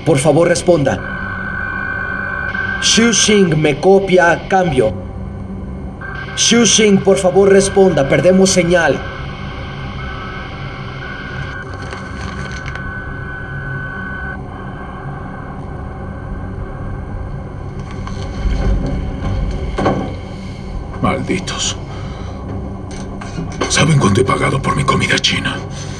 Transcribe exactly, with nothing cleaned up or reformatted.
Por favor, responda. Xu Xing me copia, cambio. Xu Xing, por favor, responda. Perdemos señal. Malditos. ¿Saben cuánto he pagado por mi comida china?